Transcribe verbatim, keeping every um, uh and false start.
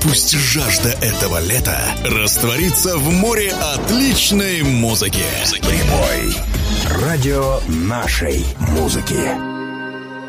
Пусть жажда этого лета растворится в море отличной музыки. Прибой. Радио нашей музыки.